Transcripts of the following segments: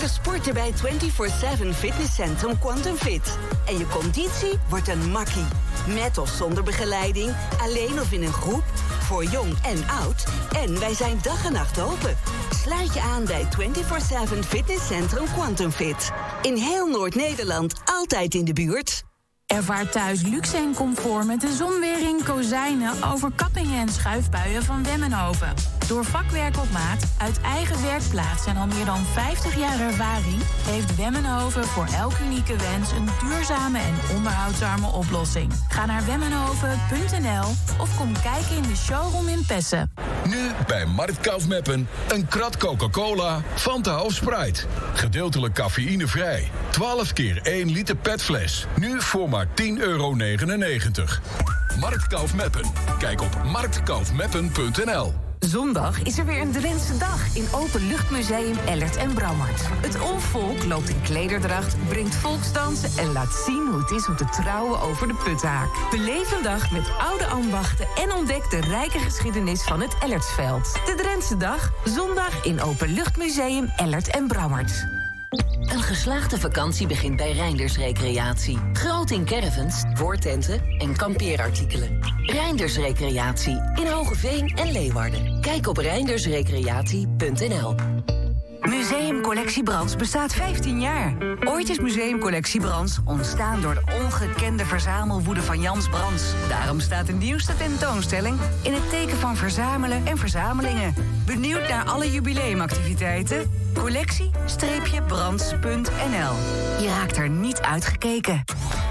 leren sporten bij 24/7 Fitnesscentrum Quantum Fit. En je conditie wordt een makkie. Met of zonder begeleiding, alleen of in een groep, voor jong en oud. En wij zijn dag en nacht open. Sluit je aan bij 24/7 Fitnesscentrum Quantum Fit. In heel Noord-Nederland, altijd in de buurt. Ervaar thuis luxe en comfort met de zonwering, kozijnen, overkappingen en schuifbuien van Wemmenhoven. Door vakwerk op maat, uit eigen werkplaats en al meer dan 50 jaar ervaring, heeft Wemmenhoven voor elke unieke wens een duurzame en onderhoudsarme oplossing. Ga naar wemmenhoven.nl of kom kijken in de showroom in Pessen. Nu bij Marktkauf Meppen een krat Coca-Cola, Fanta of Sprite. Gedeeltelijk cafeïnevrij. 12 keer 1 liter petfles. Nu voor maar €10,99. Marktkauf Meppen. Kijk op marktkaufmeppen.nl. Zondag is er weer een Drentse dag in Openluchtmuseum Ellert en Brammert. Het Oldvolk loopt in klederdracht, brengt volksdansen en laat zien hoe het is om te trouwen over de Puthaak. Beleef een dag met oude ambachten en ontdek de rijke geschiedenis van het Ellertsveld. De Drentse dag, zondag in Openluchtmuseum Ellert en Brammert. Een geslaagde vakantie begint bij Reinders Recreatie. Groot in caravans, voortenten en kampeerartikelen. Reinders Recreatie in Hogeveen en Leeuwarden. Kijk op reindersrecreatie.nl. Museumcollectie Brands bestaat 15 jaar. Ooit is Museumcollectie Brands ontstaan door de ongekende verzamelwoede van Jans Brands. Daarom staat de nieuwste tentoonstelling in het teken van verzamelen en verzamelingen. Benieuwd naar alle jubileumactiviteiten? Collectie-brands.nl. Je raakt er niet uitgekeken.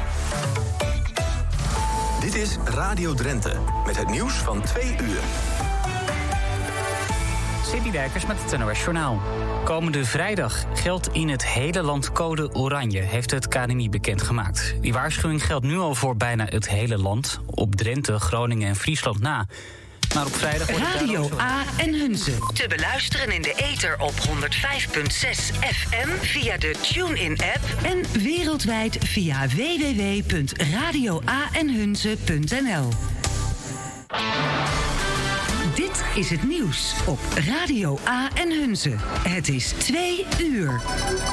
Dit is Radio Drenthe met het nieuws van 2 uur. Cindy Dijkers met het NOS Journaal. Komende vrijdag geldt in het hele land code oranje, heeft het KNMI bekendgemaakt. Die waarschuwing geldt nu al voor bijna het hele land, op Drenthe, Groningen en Friesland na. Maar op vrijdag wordt Radio A en Hunze. Te beluisteren in de ether op 105.6 FM via de TuneIn-app. En wereldwijd via www.radioaenhunze.nl. Dit is het nieuws op Radio A en Hunze. Het is 2 uur.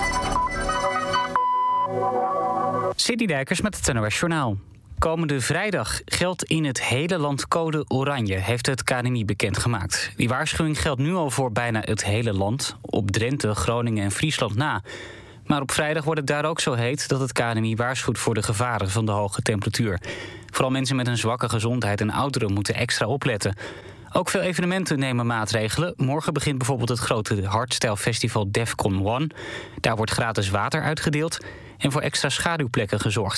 Cindy Dijkers met het NOS Journaal. Komende vrijdag geldt in het hele land code oranje, heeft het KNMI bekendgemaakt. Die waarschuwing geldt nu al voor bijna het hele land, op Drenthe, Groningen en Friesland na. Maar op vrijdag wordt het daar ook zo heet dat het KNMI waarschuwt voor de gevaren van de hoge temperatuur. Vooral mensen met een zwakke gezondheid en ouderen moeten extra opletten. Ook veel evenementen nemen maatregelen. Morgen begint bijvoorbeeld het grote hardstyle-festival Defcon 1. Daar wordt gratis water uitgedeeld en voor extra schaduwplekken gezorgd.